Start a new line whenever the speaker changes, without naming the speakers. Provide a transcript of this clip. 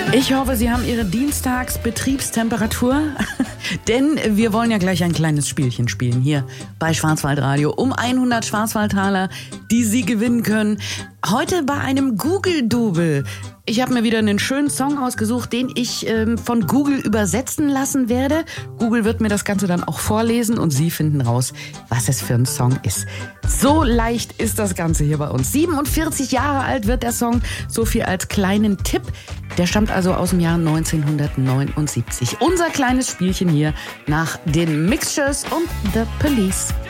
Ich hoffe, Sie haben Ihre Dienstagsbetriebstemperatur, denn wir wollen ja gleich ein kleines Spielchen spielen hier bei Schwarzwaldradio um 100 Schwarzwaldtaler, die Sie gewinnen können. Heute bei einem Google-Double. Ich habe mir wieder einen schönen Song ausgesucht, den ich von Google übersetzen lassen werde. Google wird mir das Ganze dann auch vorlesen und Sie finden raus, was es für ein Song ist. So leicht ist das Ganze hier bei uns. 47 Jahre alt wird der Song, so viel als kleinen Tipp. Der stammt also aus dem Jahr 1979. Unser kleines Spielchen hier nach den Mixtures und The Police.